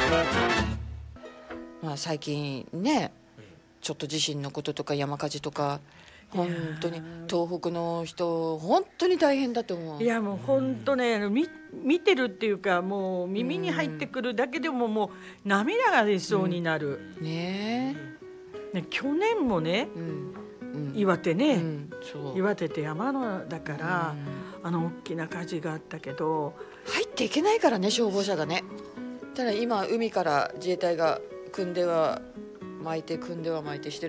まあ最近ね、ちょっと地震のこととか山火事とか本当に東北の人本当に大変だと思う。 いやもう本当ね、見てるっていうか、もう耳に入ってくるだけでももう涙が出そうになる、 ねね、去年もね、岩手ね、岩手って山のだから、大きな火事があったけど入っていけないからね、消防車がね。ただ今海から自衛隊が組んでは巻いてしてる